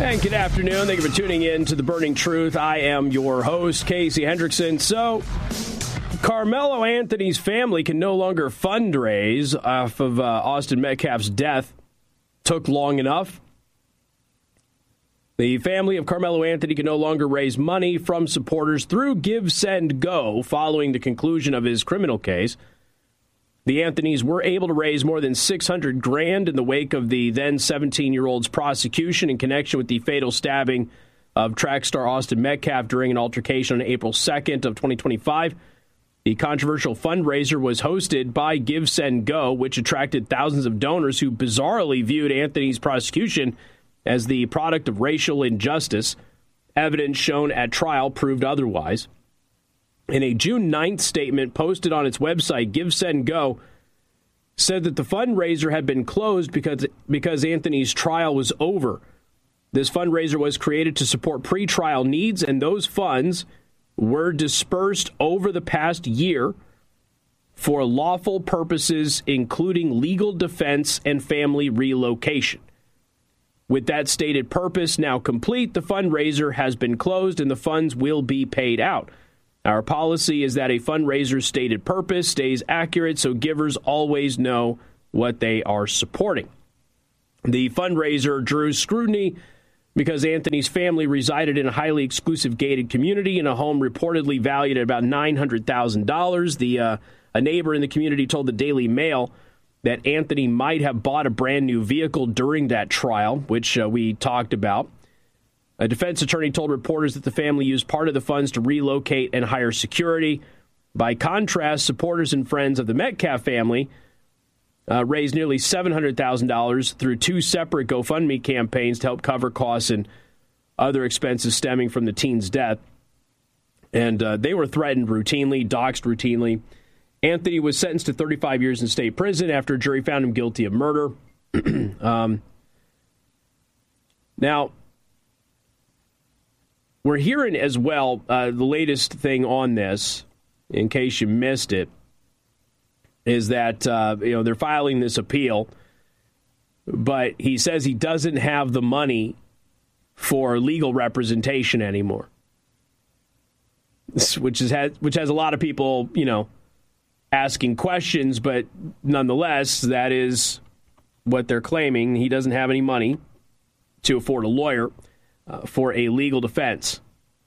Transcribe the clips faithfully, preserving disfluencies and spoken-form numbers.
And good afternoon. Thank you for tuning in to The Burning Truth. I am your host, Casey Hendrickson. So, Carmelo Anthony's family can no longer fundraise off of uh, Austin Metcalf's death. Took long enough. The family of Carmelo Anthony can no longer raise money from supporters through Give, Send, Go following the conclusion of his criminal case. The Anthonys were able to raise more than six hundred grand in the wake of the then seventeen-year-old's prosecution in connection with the fatal stabbing of track star Austin Metcalf during an altercation on April second of twenty twenty-five. The controversial fundraiser was hosted by Give, Send, Go, which attracted thousands of donors who bizarrely viewed Anthony's prosecution as the product of racial injustice. Evidence shown at trial proved otherwise. In a June ninth statement posted on its website, Give, Send, Go said that the fundraiser had been closed because, because Anthony's trial was over. This fundraiser was created to support pretrial needs, and those funds were dispersed over the past year for lawful purposes, including legal defense and family relocation. With that stated purpose now complete, the fundraiser has been closed and the funds will be paid out. Our policy is that a fundraiser's stated purpose stays accurate so givers always know what they are supporting. The fundraiser drew scrutiny because Anthony's family resided in a highly exclusive gated community in a home reportedly valued at about nine hundred thousand dollars. The uh, a neighbor in the community told the Daily Mail that Anthony might have bought a brand new vehicle during that trial, which uh, we talked about. A defense attorney told reporters that the family used part of the funds to relocate and hire security. By contrast, supporters and friends of the Metcalf family uh, raised nearly seven hundred thousand dollars through two separate GoFundMe campaigns to help cover costs and other expenses stemming from the teen's death. And uh, they were threatened routinely, doxxed routinely. Anthony was sentenced to thirty-five years in state prison after a jury found him guilty of murder. um, now, we're hearing as well, uh, the latest thing on this, in case you missed it, is that uh, you know they're filing this appeal, but he says he doesn't have the money for legal representation anymore, which is has, which has a lot of people, you know, asking questions, but nonetheless, that is what they're claiming. He doesn't have any money to afford a lawyer uh, for a legal defense.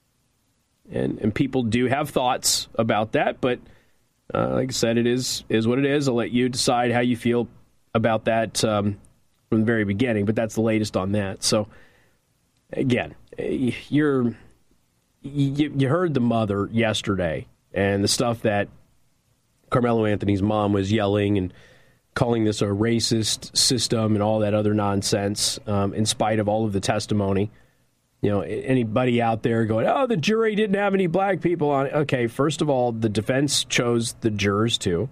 And and people do have thoughts about that, but uh, like I said, it is is what it is. I'll let you decide how you feel about that um, from the very beginning, but that's the latest on that. So, again, you're you, you heard the mother yesterday and the stuff that Carmelo Anthony's mom was yelling and calling this a racist system and all that other nonsense, um, in spite of all of the testimony. You know, anybody out there going, oh, the jury didn't have any black people on it. Okay, first of all, the defense chose the jurors too.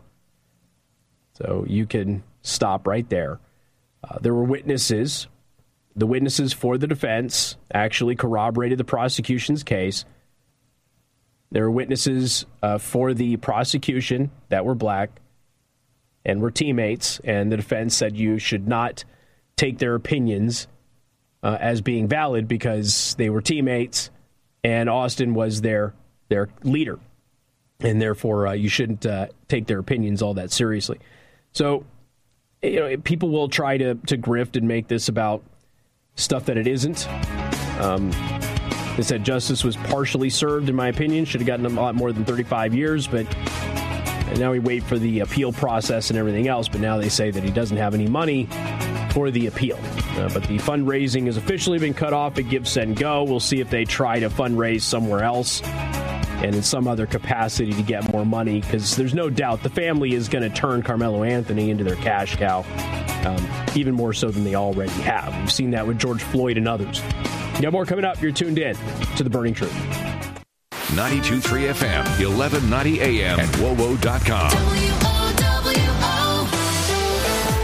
So you can stop right there. Uh, there were witnesses. The witnesses for the defense actually corroborated the prosecution's case. There were witnesses uh, for the prosecution that were black and were teammates, and the defense said you should not take their opinions uh, as being valid because they were teammates and Austin was their their leader, and therefore uh, you shouldn't uh, take their opinions all that seriously. So, you know, people will try to, to grift and make this about stuff that it isn't. Um They said justice was partially served, in my opinion. Should have gotten a lot more than thirty-five years, but and now we wait for the appeal process and everything else. But now they say that he doesn't have any money for the appeal. Uh, but the fundraising has officially been cut off at Give, Send, Go. We'll see if they try to fundraise somewhere else and in some other capacity to get more money, because there's no doubt the family is going to turn Carmelo Anthony into their cash cow, um, even more so than they already have. We've seen that with George Floyd and others. You got more coming up. You're tuned in to The Burning Truth. ninety-two point three F M, eleven ninety A M, and W O W O dot com.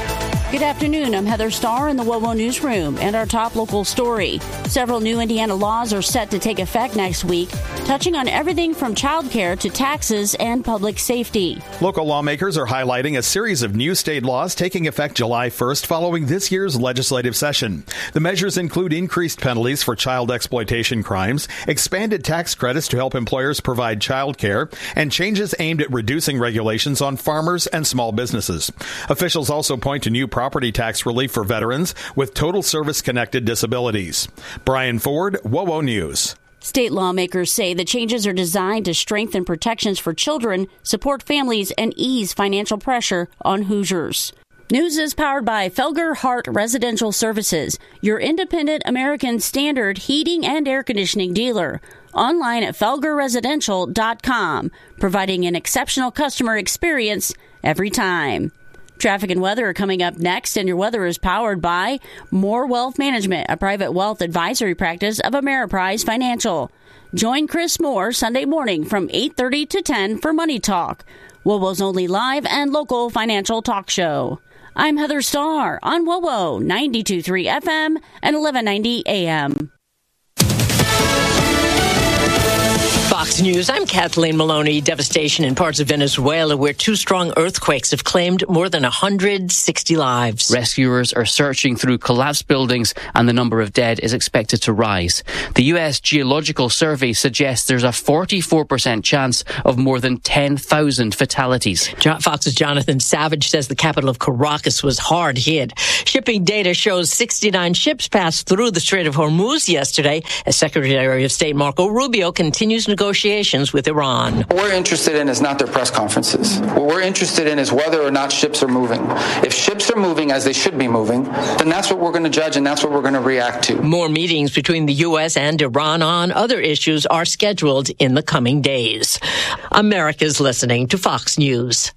Good afternoon. I'm Heather Starr in the WOWO Newsroom, and our top local story. Several new Indiana laws are set to take effect next week, touching on everything from childcare to taxes and public safety. Local lawmakers are highlighting a series of new state laws taking effect July first following this year's legislative session. The measures include increased penalties for child exploitation crimes, expanded tax credits to help employers provide childcare, and changes aimed at reducing regulations on farmers and small businesses. Officials also point to new property tax relief for veterans with total service-connected disabilities. Brian Ford, WOWO News. State lawmakers say the changes are designed to strengthen protections for children, support families, and ease financial pressure on Hoosiers. News is powered by Felger Hart Residential Services, your independent American Standard heating and air conditioning dealer. Online at felger residential dot com, providing an exceptional customer experience every time. Traffic and weather are coming up next, and your weather is powered by More Wealth Management, a private wealth advisory practice of Ameriprise Financial. Join Chris Moore Sunday morning from eight thirty to ten for Money Talk, WOWO's only live and local financial talk show. I'm Heather Starr on WOWO ninety-two point three F M and eleven ninety A M. Fox News, I'm Kathleen Maloney. Devastation in parts of Venezuela where two strong earthquakes have claimed more than one hundred sixty lives. Rescuers are searching through collapsed buildings and the number of dead is expected to rise. The U S Geological Survey suggests there's a forty-four percent chance of more than ten thousand fatalities. Fox's Jonathan Savage says the capital of Caracas was hard hit. Shipping data shows sixty-nine ships passed through the Strait of Hormuz yesterday as Secretary of State Marco Rubio continues negotiations with Iran. What we're interested in is not their press conferences. What we're interested in is whether or not ships are moving. If ships are moving as they should be moving, then that's what we're going to judge and that's what we're going to react to. More meetings between the U S and Iran on other issues are scheduled in the coming days. America's listening to Fox News.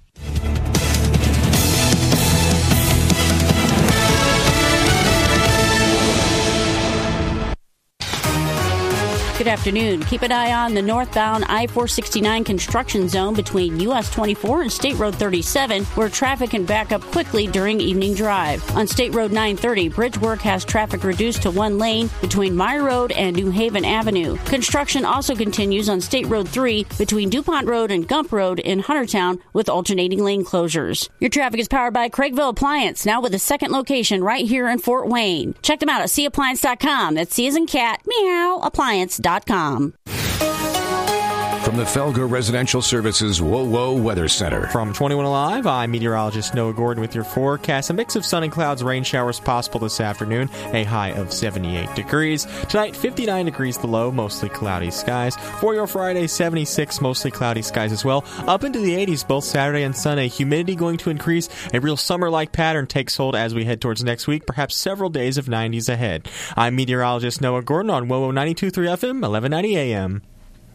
Good afternoon. Keep an eye on the northbound I four sixty-nine construction zone between U S twenty-four and State Road thirty-seven, where traffic can back up quickly during evening drive. On State Road nine thirty, bridge work has traffic reduced to one lane between Meyer Road and New Haven Avenue. Construction also continues on State Road three between DuPont Road and Gump Road in Huntertown with alternating lane closures. Your traffic is powered by Craigville Appliance, now with a second location right here in Fort Wayne. Check them out at c appliance dot com. That's C as in cat, meow, appliance dot com. From the Felger Residential Services WOWO Weather Center. From twenty-one Alive, I'm meteorologist Noah Gordon with your forecast. A mix of sun and clouds, rain showers possible this afternoon. A high of seventy-eight degrees. Tonight, fifty-nine degrees the low, mostly cloudy skies. For your Friday, seventy-six, mostly cloudy skies as well. Up into the eighties both Saturday and Sunday. Humidity going to increase. A real summer-like pattern takes hold as we head towards next week. Perhaps several days of nineties ahead. I'm meteorologist Noah Gordon on WOWO ninety-two point three F M, eleven ninety A M.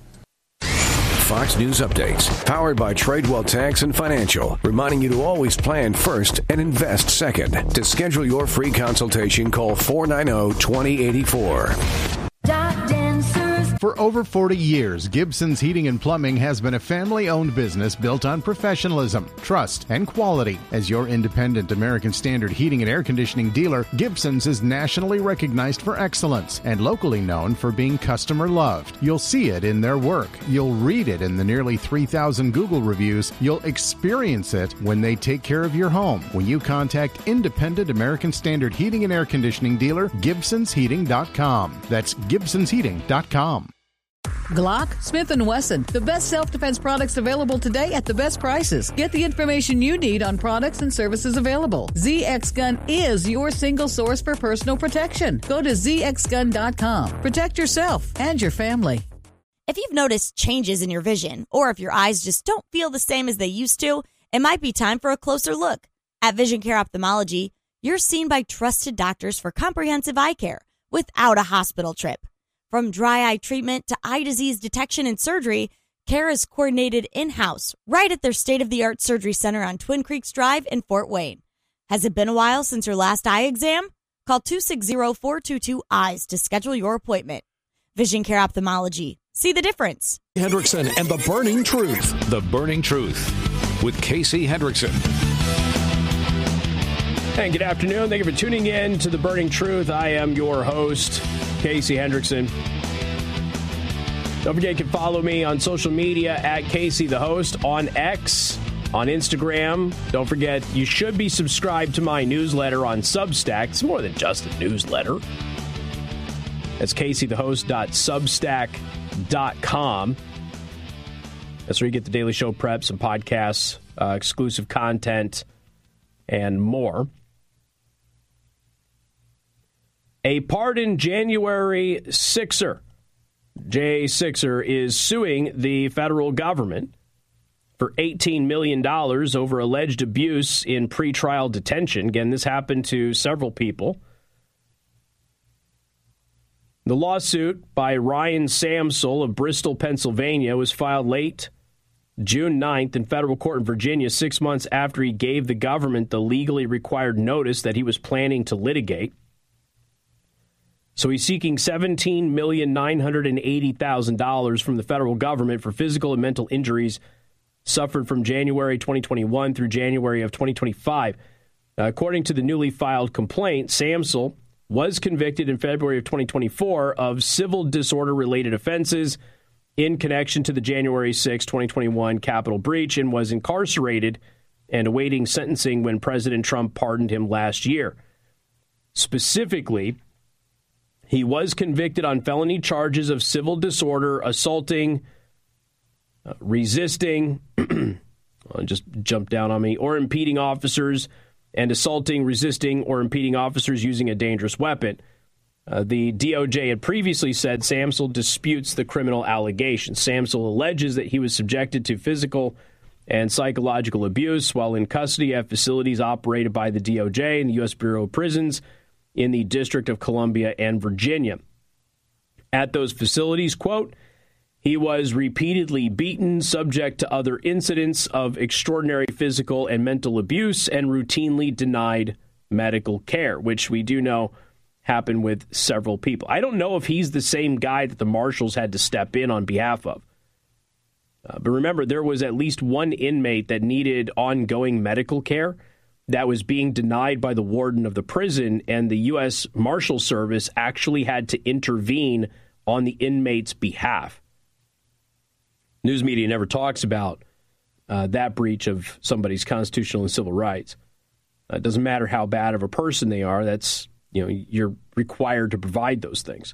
Fox News Updates, powered by Tradewell Tax and Financial, reminding you to always plan first and invest second. To schedule your free consultation, call four nine zero, two zero eight four. For over forty years, Gibson's Heating and Plumbing has been a family-owned business built on professionalism, trust, and quality. As your independent American Standard heating and air conditioning dealer, Gibson's is nationally recognized for excellence and locally known for being customer-loved. You'll see it in their work. You'll read it in the nearly three thousand Google reviews. You'll experience it when they take care of your home. When you contact independent American Standard heating and air conditioning dealer, Gibsons Heating dot com. That's Gibsons Heating dot com. Glock, Smith and Wesson, the best self-defense products available today at the best prices. Get the information you need on products and services available. Z X Gun is your single source for personal protection. Go to Z X gun dot com. Protect yourself and your family. If you've noticed changes in your vision, or if your eyes just don't feel the same as they used to, it might be time for a closer look. At Vision Care Ophthalmology, you're seen by trusted doctors for comprehensive eye care without a hospital trip. From dry eye treatment to eye disease detection and surgery, care is coordinated in-house right at their state-of-the-art surgery center on Twin Creeks Drive in Fort Wayne. Has it been a while since your last eye exam? Call two six zero, four two two, E Y E S to schedule your appointment. Vision Care Ophthalmology. See the difference. Hendrickson and the Burning Truth. The Burning Truth with Casey Hendrickson. And good afternoon. Thank you for tuning in to The Burning Truth. I am your host, Casey Hendrickson. Don't forget, you can follow me on social media at Casey the Host, on X, on Instagram. Don't forget, you should be subscribed to my newsletter on Substack. It's more than just a newsletter. That's casey the host dot substack dot com. That's where you get the daily show prep, some podcasts, uh, exclusive content, and more. A pardoned January Sixer, Jay Sixer, is suing the federal government for eighteen million dollars over alleged abuse in pretrial detention. Again, this happened to several people. The lawsuit by Ryan Samsel of Bristol, Pennsylvania, was filed late June ninth in federal court in Virginia, six months after he gave the government the legally required notice that he was planning to litigate. So he's seeking seventeen million nine hundred eighty thousand dollars from the federal government for physical and mental injuries suffered from January twenty twenty-one through January of twenty twenty-five. Uh, according to the newly filed complaint, Samsel was convicted in February of twenty twenty-four of civil disorder-related offenses in connection to the January sixth, twenty twenty-one Capitol breach, and was incarcerated and awaiting sentencing when President Trump pardoned him last year. Specifically, he was convicted on felony charges of civil disorder, assaulting, uh, resisting, just jump down on me, or impeding officers, and assaulting, resisting, or impeding officers using a dangerous weapon. Uh, the D O J had previously said Samsel disputes the criminal allegations. Samsel alleges that he was subjected to physical and psychological abuse while in custody at facilities operated by the D O J and the U S Bureau of Prisons in the District of Columbia and Virginia. At those facilities, quote, he was repeatedly beaten, subject to other incidents of extraordinary physical and mental abuse, and routinely denied medical care, which we do know happened with several people. I don't know if he's the same guy that the marshals had to step in on behalf of. Uh, but remember, there was at least one inmate that needed ongoing medical care that was being denied by the warden of the prison, and the U S Marshal Service actually had to intervene on the inmate's behalf. News media never talks about uh, that breach of somebody's constitutional and civil rights. Uh, it doesn't matter how bad of a person they are. That's, you know, you're required to provide those things.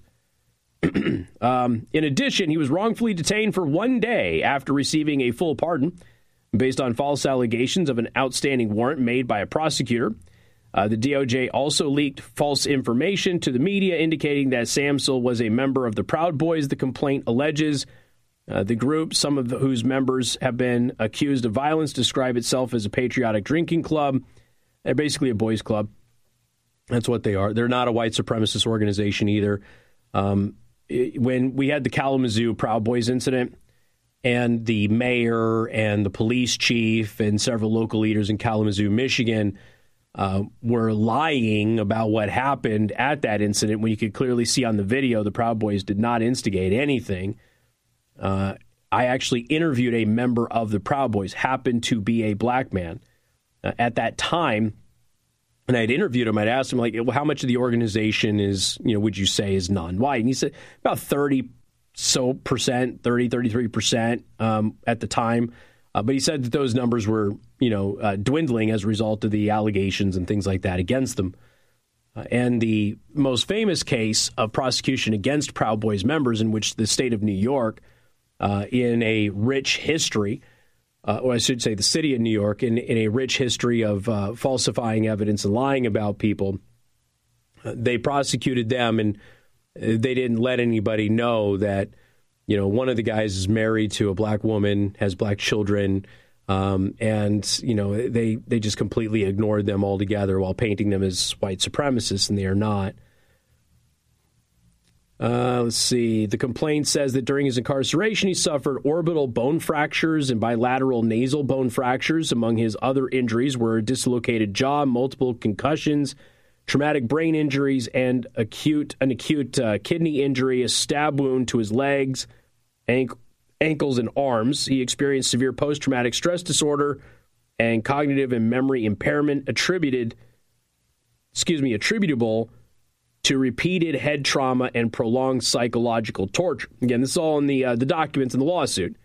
um, in addition, he was wrongfully detained for one day after receiving a full pardon based on false allegations of an outstanding warrant made by a prosecutor. Uh, the D O J also leaked false information to the media indicating that Samsel was a member of the Proud Boys, the complaint alleges. Uh, the group, some of the, whose members have been accused of violence, describe itself as a patriotic drinking club. They're basically a boys' club. That's what they are. They're not a white supremacist organization either. Um, it, when we had the Kalamazoo Proud Boys incident, and the mayor and the police chief and several local leaders in Kalamazoo, Michigan, uh, were lying about what happened at that incident, when you could clearly see on the video the Proud Boys did not instigate anything. Uh, I actually interviewed a member of the Proud Boys, happened to be a black man uh, at that time, and I'd interviewed him. I'd asked him, like, well, how much of the organization is, you know, would you say is non-white? And he said about thirty so percent, thirty, thirty-three percent um, at the time. Uh, but he said that those numbers were, you know, uh, dwindling as a result of the allegations and things like that against them. Uh, and the most famous case of prosecution against Proud Boys members, in which the state of New York, uh, in a rich history, uh, or I should say the city of New York, in, in a rich history of uh, falsifying evidence and lying about people, uh, they prosecuted them, and they didn't let anybody know that, you know, one of the guys is married to a black woman, has black children, um, and, you know, they, they just completely ignored them altogether while painting them as white supremacists, and they are not. Uh, let's see. The complaint says that during his incarceration, he suffered orbital bone fractures and bilateral nasal bone fractures. Among his other injuries were a dislocated jaw, multiple concussions, traumatic brain injuries, and acute an acute uh, kidney injury, a stab wound to his legs, ankle, ankles, and arms. He experienced severe post-traumatic stress disorder and cognitive and memory impairment attributed excuse me, attributable to repeated head trauma and prolonged psychological torture. Again, this is all in the uh, the documents in the lawsuit.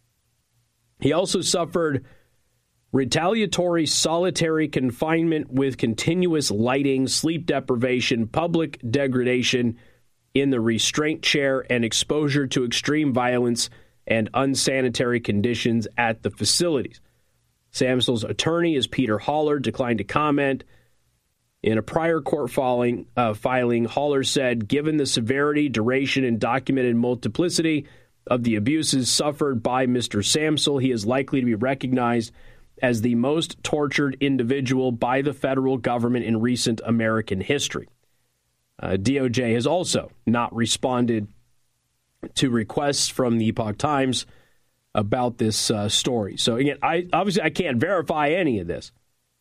He also suffered retaliatory solitary confinement with continuous lighting, sleep deprivation, public degradation in the restraint chair, and exposure to extreme violence and unsanitary conditions at the facilities. Samsel's attorney, is Peter Haller, declined to comment. In a prior court filing, uh, filing, Haller said, given the severity, duration, and documented multiplicity of the abuses suffered by Mister Samsel, he is likely to be recognized as the most tortured individual by the federal government in recent American history. Uh, D O J has also not responded to requests from the Epoch Times about this uh, story. So again, I obviously I can't verify any of this.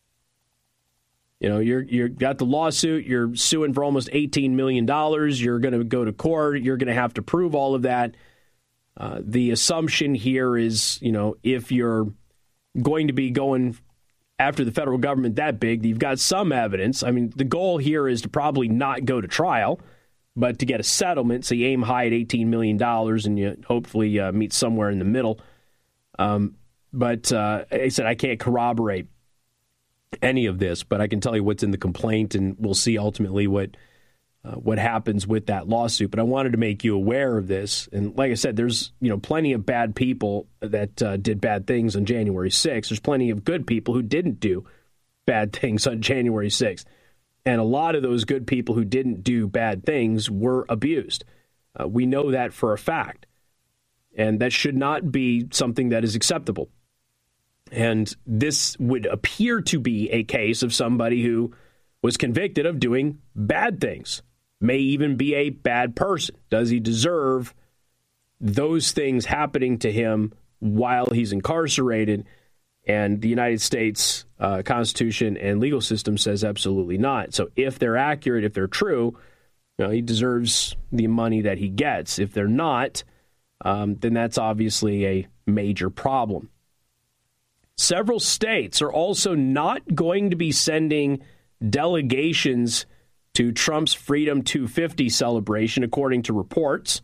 You know, you're you're got the lawsuit. You're suing for almost eighteen million dollars. You're going to go to court. You're going to have to prove all of that. Uh, the assumption here is, you know, if you're going to be going after the federal government that big, you've got some evidence. I mean, the goal here is to probably not go to trial, but to get a settlement. So you aim high at eighteen million dollars and you hopefully uh, meet somewhere in the middle. Um, but uh, like I said, I can't corroborate any of this, but I can tell you what's in the complaint, and we'll see ultimately what uh, what happens with that lawsuit. But I wanted to make you aware of this. And like I said, there's you know plenty of bad people that uh, did bad things on January sixth. There's plenty of good people who didn't do bad things on January sixth. And a lot of those good people who didn't do bad things were abused. Uh, we know that for a fact. And that should not be something that is acceptable. And this would appear to be a case of somebody who was convicted of doing bad things, may even be a bad person. Does he deserve those things happening to him while he's incarcerated? And the United States uh, Constitution and legal system says absolutely not. So if they're accurate, if they're true, you know, he deserves the money that he gets. If they're not, um, then that's obviously a major problem. Several states are also not going to be sending delegations to Trump's Freedom two fifty celebration, according to reports.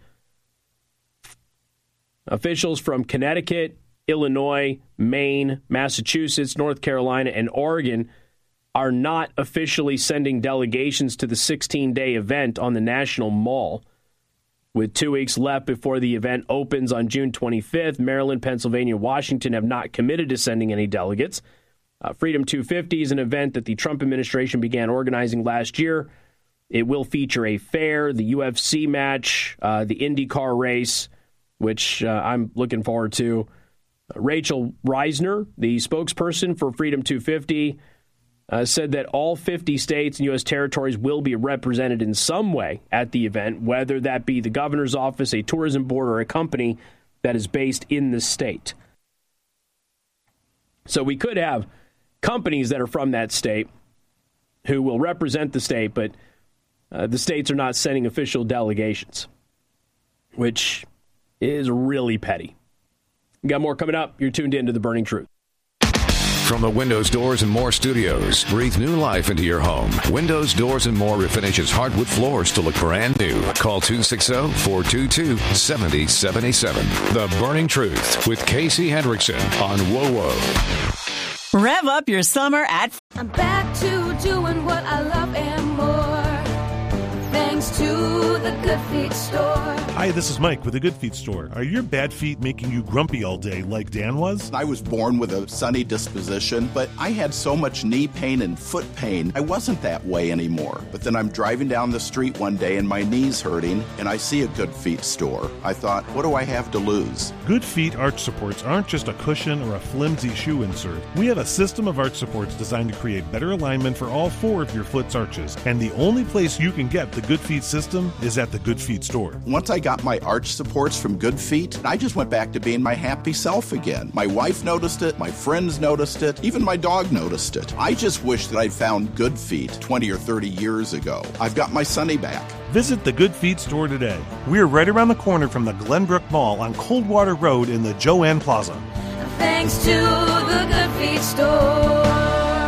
Officials from Connecticut, Illinois, Maine, Massachusetts, North Carolina, and Oregon are not officially sending delegations to the sixteen-day event on the National Mall. With two weeks left before the event opens on June twenty-fifth, Maryland, Pennsylvania, and Washington have not committed to sending any delegates. Uh, Freedom two fifty is an event that the Trump administration began organizing last year. It will feature a fair, the U F C match, uh, the IndyCar race, which uh, I'm looking forward to. Uh, Rachel Reisner, the spokesperson for Freedom two fifty, Uh, said that all fifty states and U S territories will be represented in some way at the event, whether that be the governor's office, a tourism board, or a company that is based in the state. So we could have companies that are from that state who will represent the state, but uh, the states are not sending official delegations, which is really petty. We got more coming up. You're tuned in to The Burning Truth. From the Windows, Doors, and More studios, breathe new life into your home. Windows, Doors, and More refinishes hardwood floors to look brand new. Call two six zero, four two two, seven zero seven seven. The Burning Truth with Casey Hendrickson on WoWo. Rev up your summer at... I'm back to doing what I love and more. Thanks to the Good Feet store. Hi, this is Mike with the Good Feet store. Are your bad feet making you grumpy all day like Dan was? I was born with a sunny disposition, but I had so much knee pain and foot pain, I wasn't that way anymore. But then I'm driving down the street one day and my knee's hurting, and I see a Good Feet store. I thought, what do I have to lose? Good Feet arch supports aren't just a cushion or a flimsy shoe insert. We have a system of arch supports designed to create better alignment for all four of your foot's arches. And the only place you can get the Good Feet system is at the Good Feet store. Once I got my arch supports from Good Feet, I just went back to being my happy self again. My wife noticed it, my friends noticed it, even my dog noticed it. I just wish that I'd found Good Feet twenty or thirty years ago. I've got my Sonny back. Visit the Good Feet store today. We're right around the corner from the Glenbrook Mall on Coldwater Road in the Joanne Plaza. Thanks to the Good Feet store.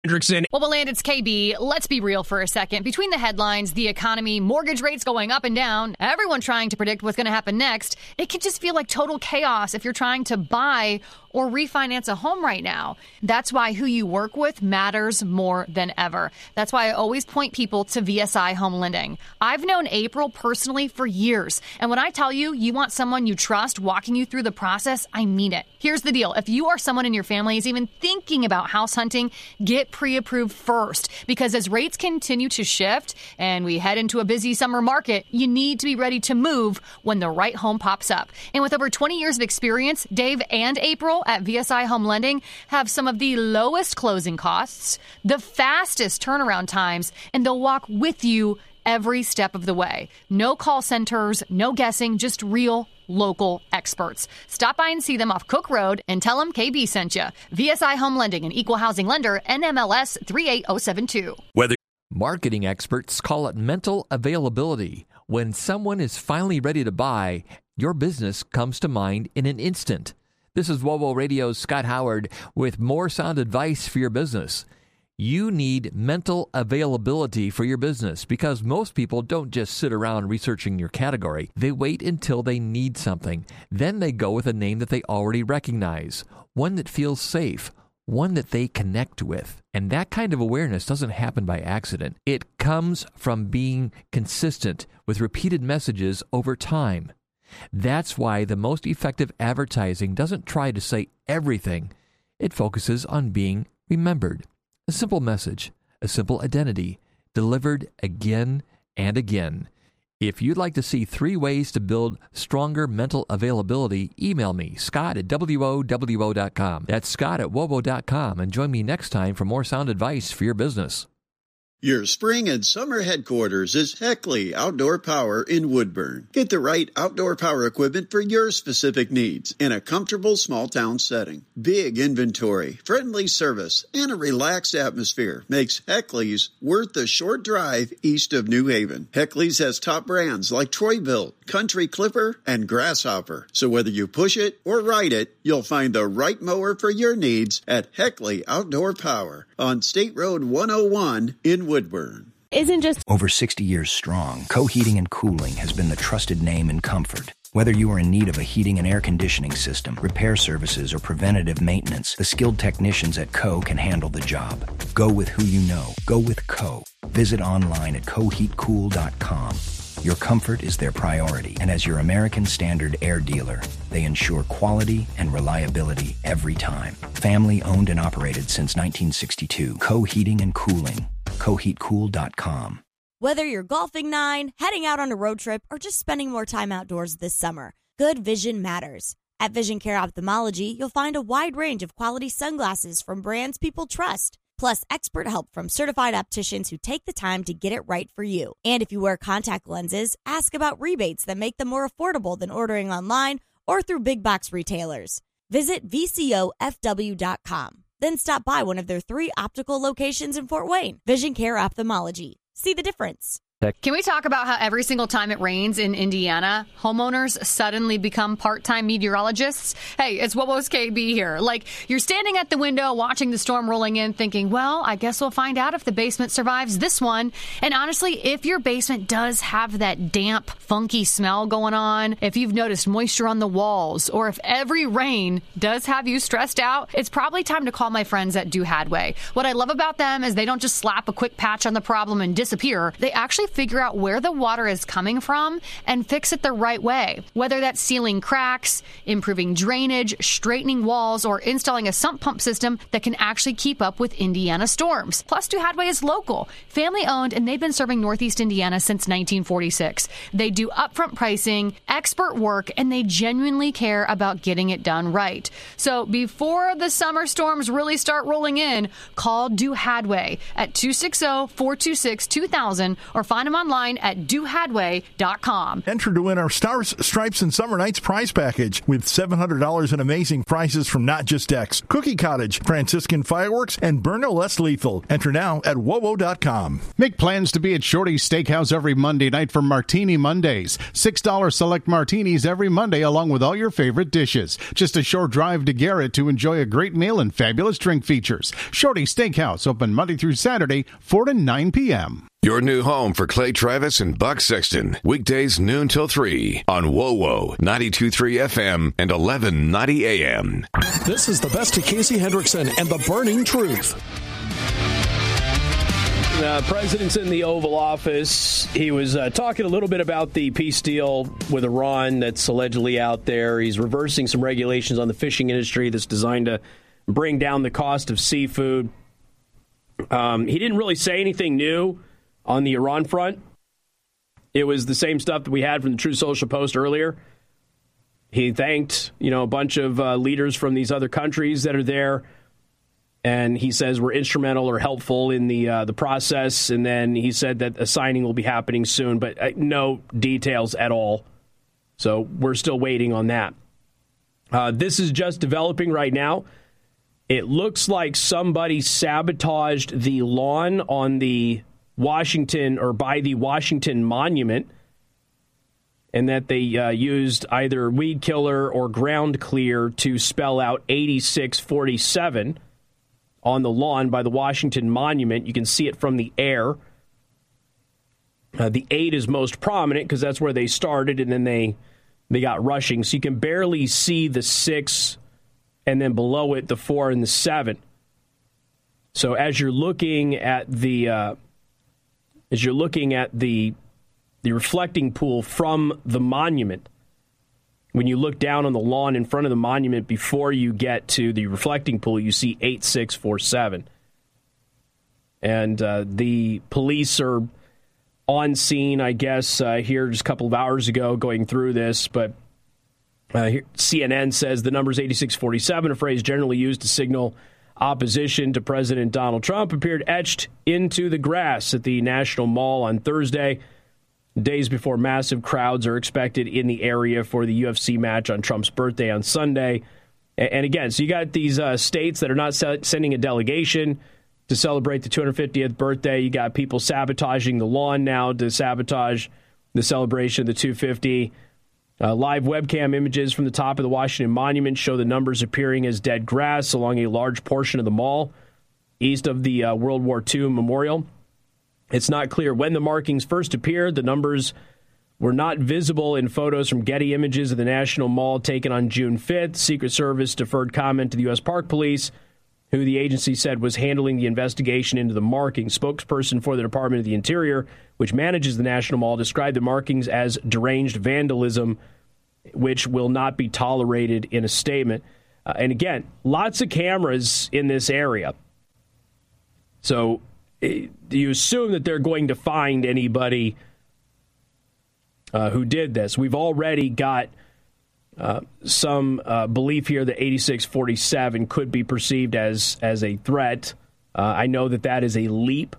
Hendrickson. Well, Beland, it's K B. Let's be real for a second. Between the headlines, the economy, mortgage rates going up and down, everyone trying to predict what's going to happen next, it can just feel like total chaos if you're trying to buy or refinance a home right now. That's why who you work with matters more than ever. That's why I always point people to V S I Home Lending. I've known April personally for years, and when I tell you you want someone you trust walking you through the process, I mean it. Here's the deal. If you or someone in your family is even thinking about house hunting, get pre-approved first, because as rates continue to shift and we head into a busy summer market, you need to be ready to move when the right home pops up. And with over twenty years of experience, Dave and April at V S I Home Lending have some of the lowest closing costs, the fastest turnaround times, and they'll walk with you every step of the way. No call centers, no guessing, just real local experts. Stop by and see them off Cook Road and tell them K B sent you. V S I Home Lending, an equal housing lender, N M L S three eight zero seven two. Whether marketing experts call it mental availability. When someone is finally ready to buy, your business comes to mind in an instant. This is WOWO Radio's Scott Howard with more sound advice for your business. You need mental availability for your business because most people don't just sit around researching your category. They wait until they need something. Then they go with a name that they already recognize, one that feels safe, one that they connect with. And that kind of awareness doesn't happen by accident. It comes from being consistent with repeated messages over time. That's why the most effective advertising doesn't try to say everything. It focuses on being remembered. A simple message, a simple identity, delivered again and again. If you'd like to see three ways to build stronger mental availability, email me, Scott at W O W O dot com. That's Scott at W O W O dot com, and join me next time for more sound advice for your business. Your spring and summer headquarters is Heckley Outdoor Power in Woodburn. Get the right outdoor power equipment for your specific needs in a comfortable small town setting. Big inventory, friendly service, and a relaxed atmosphere makes Heckley's worth the short drive east of New Haven. Heckley's has top brands like Troy-Bilt, Country Clipper, and Grasshopper. So whether you push it or ride it, you'll find the right mower for your needs at Heckley Outdoor Power on State Road one oh one in Woodburn. Isn't just over sixty years strong, Co Heating and Cooling has been the trusted name in comfort. Whether you are in need of a heating and air conditioning system, repair services, or preventative maintenance, the skilled technicians at Co can handle the job. Go with who you know. Go with Co. Visit online at co heat cool dot com. Your comfort is their priority, and as your American Standard air dealer, they ensure quality and reliability every time. Family owned and operated since nineteen sixty-two. Co Heating and Cooling. co heat cool dot com. Whether you're golfing nine, heading out on a road trip, or just spending more time outdoors this summer, good vision matters. At Vision Care Ophthalmology, you'll find a wide range of quality sunglasses from brands people trust, plus expert help from certified opticians who take the time to get it right for you. And if you wear contact lenses, ask about rebates that make them more affordable than ordering online or through big box retailers. Visit V C O F W dot com. Then stop by one of their three optical locations in Fort Wayne. Vision Care Ophthalmology. See the difference. Can we talk about how every single time it rains in Indiana, homeowners suddenly become part-time meteorologists? Hey, it's WOWO's K B here. Like, you're standing at the window watching the storm rolling in thinking, well, I guess we'll find out if the basement survives this one. And honestly, if your basement does have that damp, funky smell going on, if you've noticed moisture on the walls, or if every rain does have you stressed out, it's probably time to call my friends at Do Hadway. What I love about them is they don't just slap a quick patch on the problem and disappear. They actually figure out where the water is coming from and fix it the right way. Whether that's sealing cracks, improving drainage, straightening walls, or installing a sump pump system that can actually keep up with Indiana storms. Plus, Do Hadway is local, family owned, and they've been serving Northeast Indiana since nineteen forty-six. They do upfront pricing, expert work, and they genuinely care about getting it done right. So before the summer storms really start rolling in, call Do Hadway at two six zero, four two six, two thousand or find Find them online at do hadway dot com. Enter to win our Stars, Stripes, and Summer Nights prize package with seven hundred dollars in amazing prizes from Not Just X, Cookie Cottage, Franciscan Fireworks, and Burn No Less Lethal. Enter now at W O W O dot com. Make plans to be at Shorty's Steakhouse every Monday night for Martini Mondays. six dollars select martinis every Monday along with all your favorite dishes. Just a short drive to Garrett to enjoy a great meal and fabulous drink features. Shorty's Steakhouse, open Monday through Saturday, four to nine p.m. Your new home for Clay Travis and Buck Sexton. Weekdays noon till three on W O W O ninety-two point three F M and eleven ninety A M. This is the best of Casey Hendrickson and the Burning Truth. The president's in the Oval Office. He was uh, talking a little bit about the peace deal with Iran that's allegedly out there. He's reversing some regulations on the fishing industry that's designed to bring down the cost of seafood. Um, he didn't really say anything new on the Iran front. It was the same stuff that we had from the True Social Post earlier. He thanked, you know, a bunch of uh, leaders from these other countries that are there. And he says we're instrumental or helpful in the uh, the process. And then he said that a signing will be happening soon, but uh, no details at all. So we're still waiting on that. Uh, this is just developing right now. It looks like somebody sabotaged the lawn on the Washington or by the Washington Monument, and that they uh, used either weed killer or ground clear to spell out eighty-six forty-seven on the lawn by the Washington Monument. You can see it from the air. Uh, the eight is most prominent because that's where they started, and then they they got rushing. So you can barely see the six, and then below it, the four and the seven. So as you're looking at the uh, as you're looking at the the reflecting pool from the monument, when you look down on the lawn in front of the monument before you get to the reflecting pool, you see eight six four seven. And uh, the police are on scene, I guess, uh, here just a couple of hours ago going through this. But uh, here, C N N says the number is eighty-six forty-seven, a phrase generally used to signal opposition to President Donald Trump, appeared etched into the grass at the National Mall on Thursday, days before massive crowds are expected in the area for the U F C match on Trump's birthday on Sunday. And again, so you got these uh, states that are not sending a delegation to celebrate the two hundred fiftieth birthday. You got people sabotaging the lawn now to sabotage the celebration of the two hundred fifty. Uh, live webcam images from the top of the Washington Monument show the numbers appearing as dead grass along a large portion of the mall east of the uh, World War Two memorial. It's not clear when the markings first appeared. The numbers were not visible in photos from Getty Images of the National Mall taken on June fifth. Secret Service deferred comment to the U S Park Police, who the agency said was handling the investigation into the markings. Spokesperson for the Department of the Interior, which manages the National Mall, described the markings as deranged vandalism, which will not be tolerated in a statement. Uh, and again, lots of cameras in this area. So it, you assume that they're going to find anybody uh, who did this. We've already got Uh, some uh, belief here that eighty-six forty-seven could be perceived as as a threat. Uh, I know that that is a leap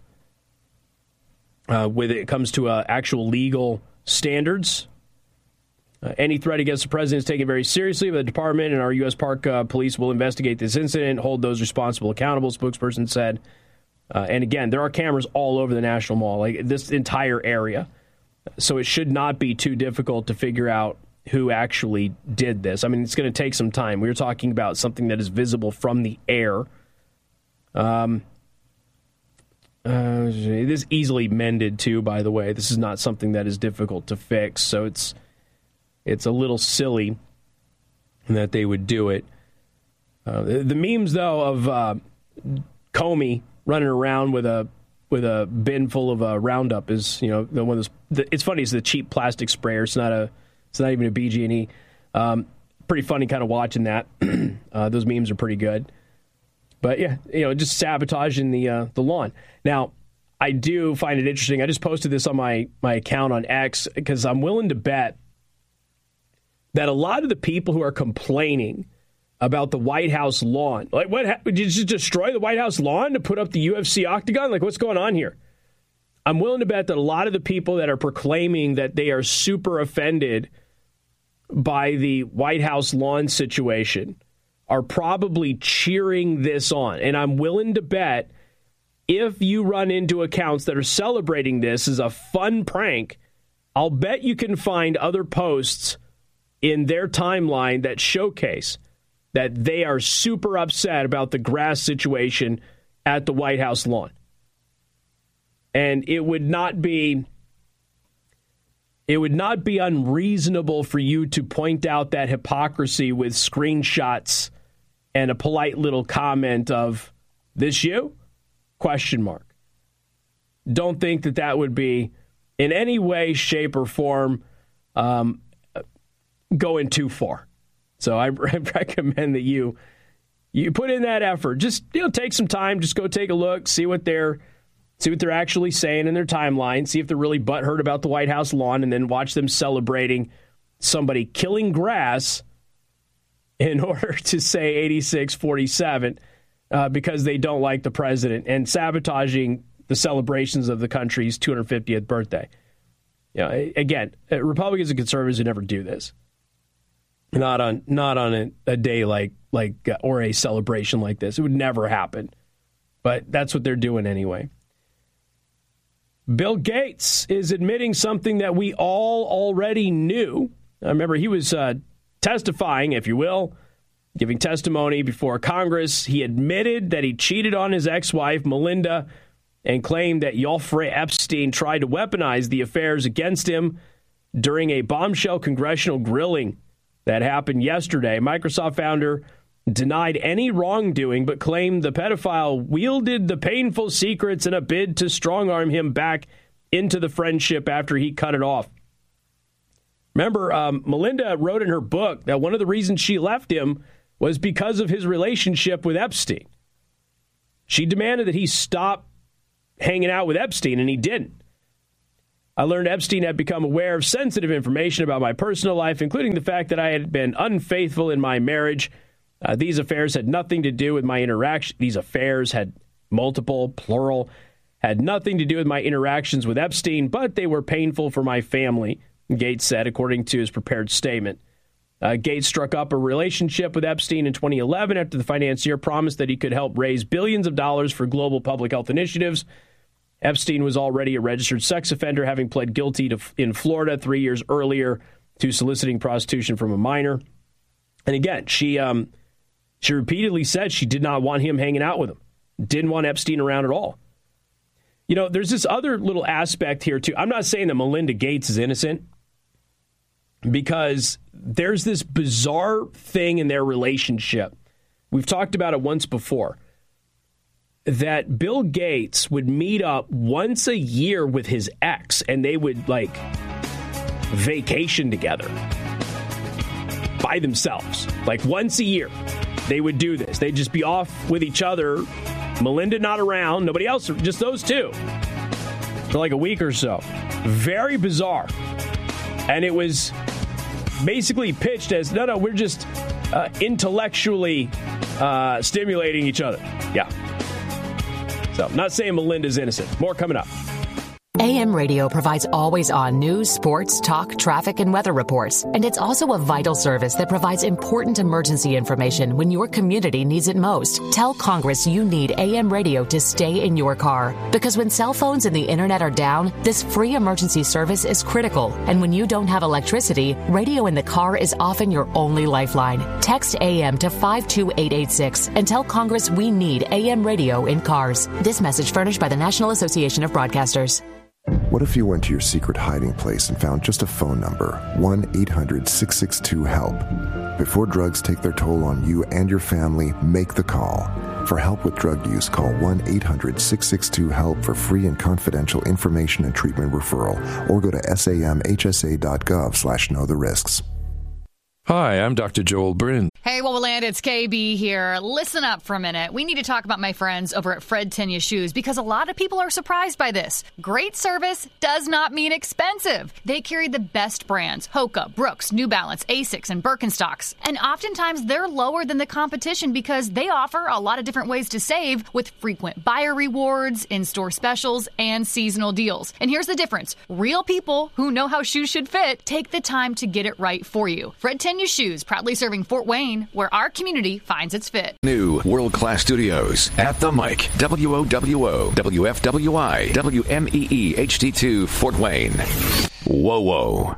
uh, when it comes to uh, actual legal standards. Uh, any threat against the president is taken very seriously. But the department and our U S Park uh, Police will investigate this incident, hold those responsible accountable, spokesperson said. Uh, and again, there are cameras all over the National Mall, like this entire area. So it should not be too difficult to figure out who actually did this. I mean, it's going to take some time. We were talking about something that is visible from the air. Um, uh, it is easily mended, too, by the way. This is not something that is difficult to fix, so it's it's a little silly that they would do it. Uh, the, the memes, though, of uh, Comey running around with a with a bin full of uh, Roundup is, you know, the one of those. The, it's funny. It's the cheap plastic sprayer. It's not a It's not even a B G and E. Um, pretty funny kind of watching that. uh, those memes are pretty good. But, yeah, you know, just sabotaging the uh, the lawn. Now, I do find it interesting. I just posted this on my, my account on X because I'm willing to bet that a lot of the people who are complaining about the White House lawn, like, what, did you just destroy the White House lawn to put up the U F C octagon? Like, what's going on here? I'm willing to bet that a lot of the people that are proclaiming that they are super offended by the White House lawn situation are probably cheering this on. And I'm willing to bet if you run into accounts that are celebrating this as a fun prank, I'll bet you can find other posts in their timeline that showcase that they are super upset about the grass situation at the White House lawn. And it would not be it would not be unreasonable for you to point out that hypocrisy with screenshots and a polite little comment of, "This you?" Question mark. Don't think that that would be in any way, shape, or form um, going too far. So I, I recommend that you you put in that effort. Just you know, take some time. Just go take a look, see what they're see what they're actually saying in their timeline. See if they're really butthurt about the White House lawn, and then watch them celebrating somebody killing grass in order to say eighty-six forty-seven. Uh, because they don't like the president and sabotaging the celebrations of the country's two hundred fiftieth birthday. You know, again, Republicans and conservatives would never do this. Not on not on a, a day like like uh, or a celebration like this. It would never happen. But that's what they're doing anyway. Bill Gates is admitting something that we all already knew. I remember he was uh, testifying, if you will, giving testimony before Congress. He admitted that he cheated on his ex-wife, Melinda, and claimed that Jeffrey Epstein tried to weaponize the affairs against him during a bombshell congressional grilling that happened yesterday. Microsoft founder denied any wrongdoing, but claimed the pedophile wielded the painful secrets in a bid to strong-arm him back into the friendship after he cut it off. Remember, um, Melinda wrote in her book that one of the reasons she left him was because of his relationship with Epstein. She demanded that he stop hanging out with Epstein, and he didn't. I learned Epstein had become aware of sensitive information about my personal life, including the fact that I had been unfaithful in my marriage. Uh, these affairs had nothing to do with my interaction. These affairs had multiple, plural, had nothing to do with my interactions with Epstein, but they were painful for my family, Gates said, according to his prepared statement. Uh, Gates struck up a relationship with Epstein in twenty eleven after the financier promised that he could help raise billions of dollars for global public health initiatives. Epstein was already a registered sex offender, having pled guilty to, in Florida three years earlier to soliciting prostitution from a minor. And again, she um, she repeatedly said she did not want him hanging out with him, didn't want Epstein around at all. You know, there's this other little aspect here, too. I'm not saying that Melinda Gates is innocent, because there's this bizarre thing in their relationship. We've talked about it once before, that Bill Gates would meet up once a year with his ex, and they would, like, vacation together by themselves. Like, once a year, they would do this. They'd just be off with each other, Melinda not around, nobody else, just those two, for like a week or so. Very bizarre. And it was basically pitched as, no, no, we're just uh, intellectually uh, stimulating each other. Yeah. So, I'm not saying Melinda's innocent. More coming up. A M Radio provides always-on news, sports, talk, traffic, and weather reports. And it's also a vital service that provides important emergency information when your community needs it most. Tell Congress you need A M Radio to stay in your car. Because when cell phones and the internet are down, this free emergency service is critical. And when you don't have electricity, radio in the car is often your only lifeline. Text A M to five two eight eight six and tell Congress we need A M Radio in cars. This message furnished by the National Association of Broadcasters. What if you went to your secret hiding place and found just a phone number, one eight hundred six six two HELP? Before drugs take their toll on you and your family, make the call. For help with drug use, call one eight hundred six six two HELP for free and confidential information and treatment referral, or go to samhsa.gov slash know the risks. Hi, I'm Doctor Joel Bryn. Hey, well, land, it's K B here. Listen up for a minute. We need to talk about my friends over at Fred Tenya Shoes because a lot of people are surprised by this. Great service does not mean expensive. They carry the best brands, Hoka, Brooks, New Balance, Asics, and Birkenstocks. And oftentimes they're lower than the competition because they offer a lot of different ways to save with frequent buyer rewards, in-store specials, and seasonal deals. And here's the difference. Real people who know how shoes should fit take the time to get it right for you. Fred Tenya Shoes, proudly serving Fort Wayne, where our community finds its fit. New world-class studios at the mic. W O W O, W F W I, W M E E H D two, Fort Wayne. Whoa, whoa.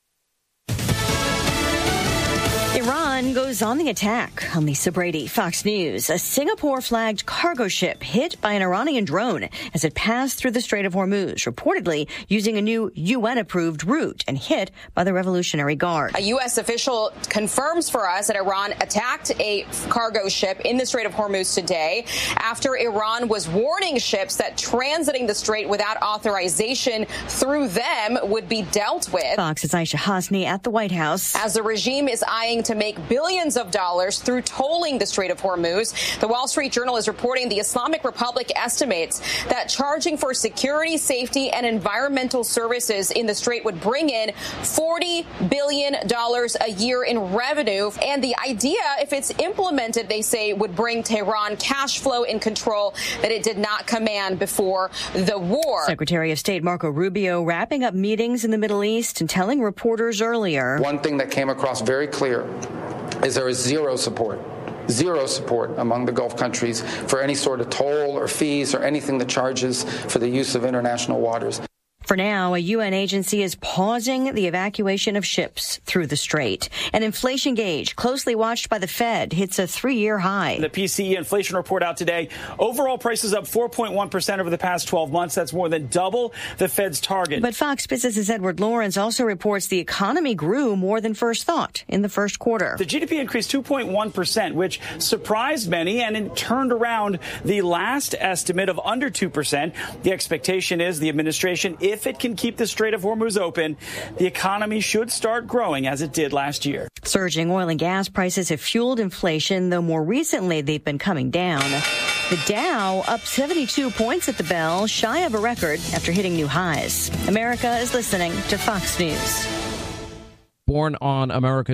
Iran goes on the attack. I'm Lisa Brady, Fox News. A Singapore-flagged cargo ship hit by an Iranian drone as it passed through the Strait of Hormuz, reportedly using a new U N-approved route and hit by the Revolutionary Guard. A U S official confirms for us that Iran attacked a cargo ship in the Strait of Hormuz today after Iran was warning ships that transiting the strait without authorization through them would be dealt with. Fox's Aisha Hasni at the White House. As the regime is eyeing to make billions of dollars through tolling the Strait of Hormuz, the Wall Street Journal is reporting the Islamic Republic estimates that charging for security, safety, and environmental services in the strait would bring in forty billion dollars a year in revenue. And the idea, if it's implemented, they say, would bring Tehran cash flow and control that it did not command before the war. Secretary of State Marco Rubio wrapping up meetings in the Middle East and telling reporters earlier. One thing that came across very clear is there is zero support, zero support among the Gulf countries for any sort of toll or fees or anything that charges for the use of international waters. For now, a U N agency is pausing the evacuation of ships through the strait. An inflation gauge, closely watched by the Fed, hits a three-year high. The P C E inflation report out today. Overall prices up four point one percent over the past twelve months. That's more than double the Fed's target. But Fox Business's Edward Lawrence also reports the economy grew more than first thought in the first quarter. The G D P increased two point one percent, which surprised many, and it turned around the last estimate of under two percent. The expectation is the administration, if If it can keep the Strait of Hormuz open, the economy should start growing as it did last year. Surging oil and gas prices have fueled inflation, though more recently they've been coming down. The Dow up seventy-two points at the bell, shy of a record after hitting new highs. America is listening to Fox News. Born on America's